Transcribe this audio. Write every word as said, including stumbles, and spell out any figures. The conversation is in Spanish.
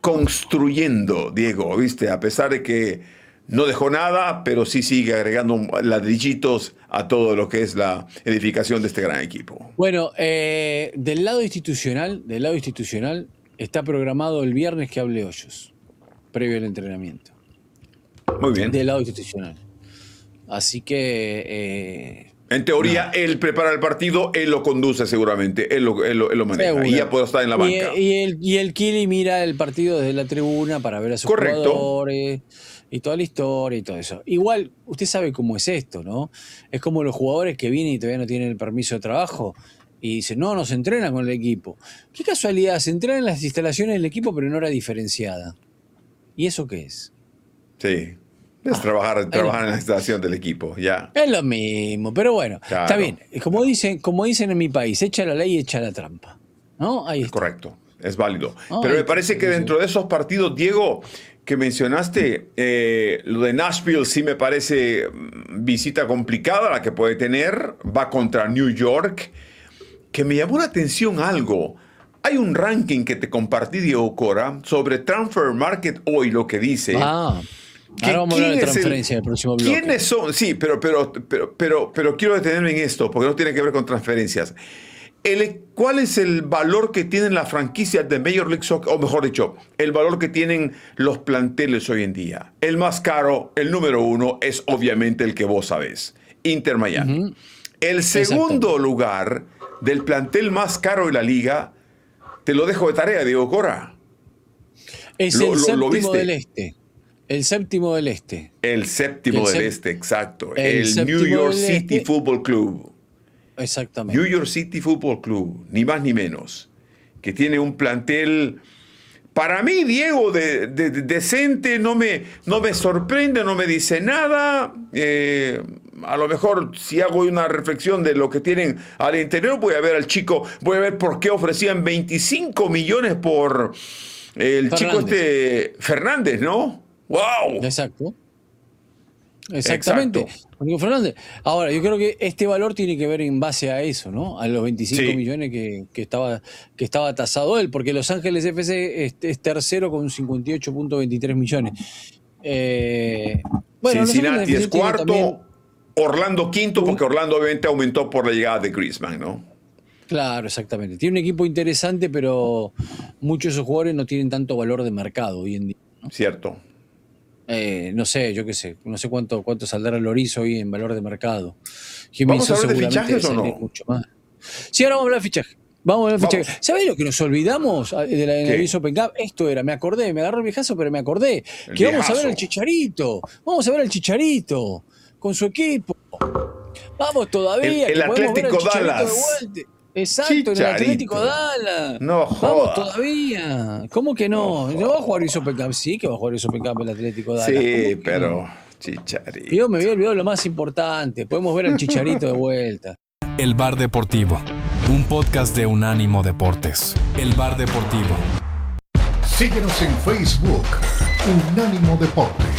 construyendo, Diego, ¿viste? A pesar de que no dejó nada, pero sí sigue agregando ladrillitos a todo lo que es la edificación de este gran equipo. Bueno, eh, del lado institucional, del lado institucional, está programado el viernes que hable Hoyos, previo al entrenamiento. Muy bien. Del lado institucional. Así que... Eh, en teoría, no. él prepara el partido, él lo conduce seguramente, él lo, él lo, él lo maneja. Seguro. Y ya puede estar en la banca. Y, y, el, y el Kili mira el partido desde la tribuna para ver a sus Correcto. jugadores y toda la historia y todo eso. Igual, usted sabe cómo es esto, ¿no? Es como los jugadores que vienen y todavía no tienen el permiso de trabajo y dicen, no, no se entrenan con el equipo. Qué casualidad, se entrenan en las instalaciones del equipo, pero en hora diferenciada. ¿Y eso qué es? Sí. Es ah, trabajar, trabajar en la instalación del equipo, ya. Es lo mismo, pero bueno, claro. Está bien. Como dicen, como dicen en mi país, echa la ley y echa la trampa. ¿No? Ahí está. Correcto, es válido. Oh, pero me parece que dentro de esos partidos, Diego, que mencionaste, eh, lo de Nashville sí me parece visita complicada la que puede tener. Va contra New York. Que me llamó la atención algo. Hay un ranking que te compartí, Diego Cora, sobre Transfer Market hoy, lo que dice... Ah. Ahora vamos a hablar de transferencia el, del próximo bloque. ¿Quiénes son? Sí, pero, pero, pero, pero, pero quiero detenerme en esto, porque no tiene que ver con transferencias. El, ¿Cuál es el valor que tienen las franquicias de Major League Soccer? O mejor dicho, el valor que tienen los planteles hoy en día. El más caro, el número uno, es obviamente el que vos sabés. Inter Miami. Uh-huh. El segundo lugar del plantel más caro de la liga, te lo dejo de tarea, Diego Cora. Es lo, el lo, séptimo lo del este. El séptimo del este. El séptimo el del este, exacto. El, el New York City este. Football Club. Exactamente. New York City Football Club, ni más ni menos. Que tiene un plantel, para mí, Diego, de, de, de decente, no me, no me sorprende, no me dice nada. Eh, a lo mejor, si hago una reflexión de lo que tienen al interior, voy a ver al chico, voy a ver por qué ofrecían veinticinco millones por el Fernández. chico este Fernández, ¿no? ¡Wow! Exacto. Exactamente. Exacto. Fernández. Ahora, yo creo que este valor tiene que ver en base a eso, ¿no? A los veinticinco sí. millones que, que, estaba, que estaba tasado él, porque Los Ángeles F C es, es tercero con cincuenta y ocho punto veintitrés millones. Eh, bueno, Cincinnati es cuarto, también... Orlando quinto, porque Orlando obviamente aumentó por la llegada de Griezmann, ¿no? Claro, exactamente. Tiene un equipo interesante, pero muchos de esos jugadores no tienen tanto valor de mercado hoy en día, ¿no? Cierto. Eh, no sé, yo qué sé, no sé cuánto, cuánto saldrá el Loris hoy en valor de mercado. ¿Vamos a hablar de fichajes o no? Mucho más. Sí, ahora vamos a hablar de fichajes. Vamos a hablar de fichajes. ¿Sabés lo que nos olvidamos de la Davis Open Cup? Esto era, me acordé, me agarró el viejazo, pero me acordé. El que viejazo. Vamos a ver al Chicharito. Vamos a ver al Chicharito con su equipo. Vamos todavía. El, el Atlético Dallas. Exacto, Chicharito. En el Atlético Dallas. No jodas. Vamos todavía. ¿Cómo que no? ¿No, no va a jugar Davis Open Cup? Sí que va a jugar Davis Open Cup el Atlético Dallas. Sí, pero no? Chicharito. Yo me había olvidado lo más importante. Podemos ver al Chicharito de vuelta. El Bar Deportivo, un podcast de Unánimo Deportes. El Bar Deportivo. Síguenos en Facebook, Unánimo Deportes.